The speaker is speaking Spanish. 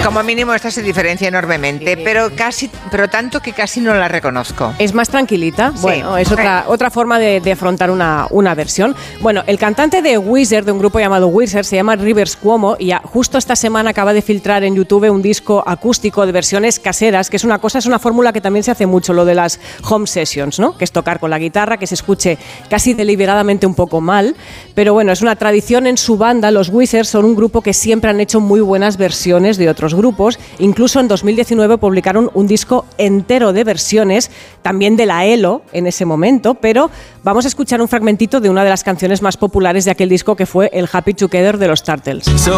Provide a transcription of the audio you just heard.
Como mínimo esta se diferencia enormemente, pero tanto que casi no la reconozco. Es más tranquilita. Sí. Bueno, es otra forma de afrontar una versión. Bueno, el cantante de Weezer, de un grupo llamado Weezer, se llama Rivers Cuomo y justo esta semana acaba de filtrar en YouTube un disco acústico de versiones caseras, que es una fórmula que también se hace mucho, lo de las home sessions, ¿no? Que es tocar con la guitarra, que se escuche casi deliberadamente un poco mal, pero bueno, es una tradición en su banda. Los Weezer son un grupo que siempre han hecho muy buenas versiones de otros grupos. Incluso en 2019 publicaron un disco entero de versiones, también de la ELO en ese momento, pero vamos a escuchar un fragmentito de una de las canciones más populares de aquel disco, que fue el Happy Together de los Turtles. So